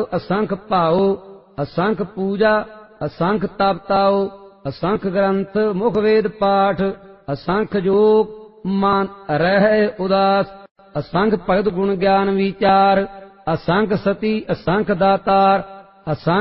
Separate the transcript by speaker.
Speaker 1: असंख भाओ, असंख पूजा, असंख तप ताओ, असंख ग्रंथ मुख वेद पाठ, असंख जोग मन रहे उदास, असंख भगत गुण ज्ञान विचार, असंख सती असंख दातार, असंख